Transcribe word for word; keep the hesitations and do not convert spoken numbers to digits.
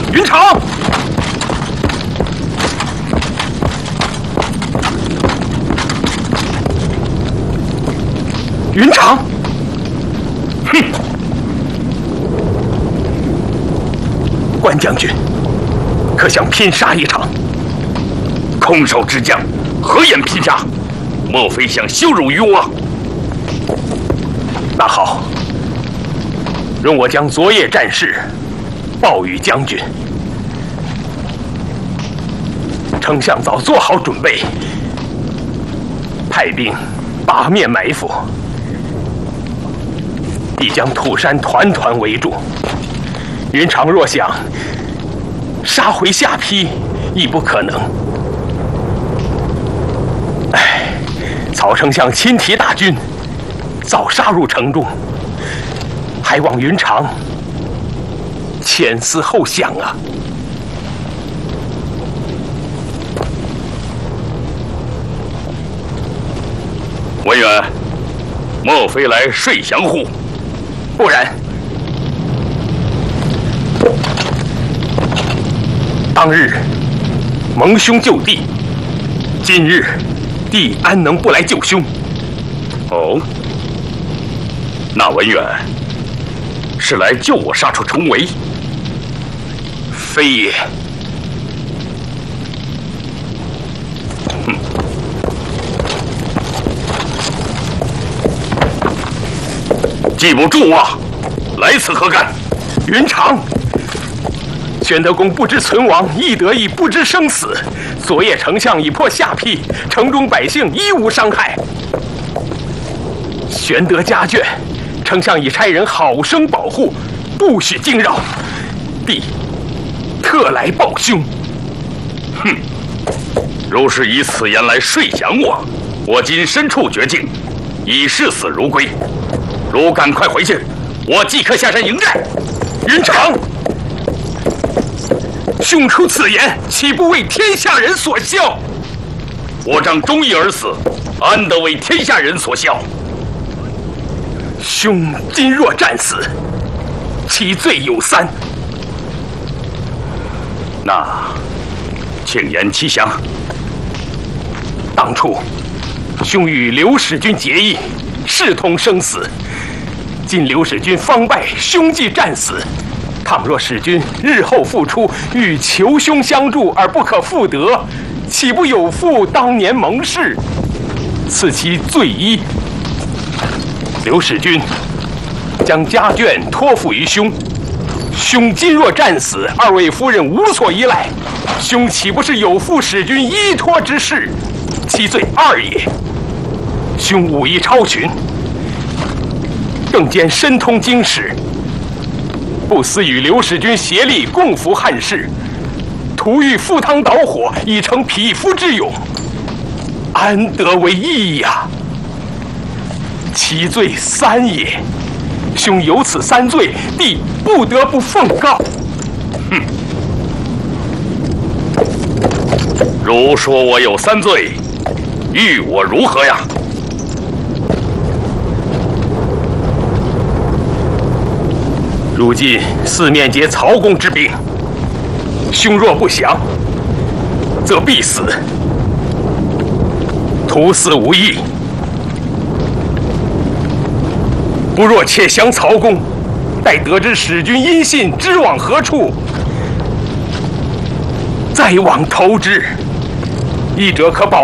云长，云长，哼！关将军，可想拼杀一场？ 空手之将，何言拼杀？莫非想羞辱于我？ 那好，容我将昨夜战事报与将军。丞相早做好准备，派兵八面埋伏，必将土山团团围住。云长若想杀回下邳，亦不可能。唉，曹丞相亲提大军，早杀入城中，还望云长前思后想啊！ 文远，莫非来睡降乎？ 不然，当日蒙兄救弟，今日弟安能不来救兄？ 哦，那文远是来救我杀出重围？ 非也。 记不住啊！来此何干？ 云长，宣德公不知存亡，翼德亦不知生死。昨夜丞相已破下邳，城中百姓一无伤害。玄德家眷，丞相已差人好生保护，不许惊扰。弟特来报兄。 哼！如是以此言来说降我，我今身处绝境，已视死如归。汝赶快回去，我即刻下山迎战。 云长，兄出此言，岂不为天下人所笑？ 我仗忠义而死，安得为天下人所笑？ 兄今若战死，其罪有三。 那，请言其详。 当初，兄与刘使君结义，视同生死。今刘使君方败，兄既战死，倘若使君日后复出，欲求兄相助而不可复得，岂不有负当年盟誓？此其罪一。刘使君将家眷托付于兄，兄今若战死，二位夫人无所依赖，兄岂不是有负使君依托之事？其罪二也。兄武艺超群，更兼深通经史，不思与刘使君协力共扶汉室，徒欲赴汤蹈火，以成匹夫之勇，安得为义呀？其罪三也。兄有此三罪，弟不得不奉告。 哼！如说我有三罪，欲我如何呀？ 如今四面皆曹公之兵，兄若不降，则必死。徒死无益。不若且降曹公，待得知使君音信知往何处，再往投之，一者可保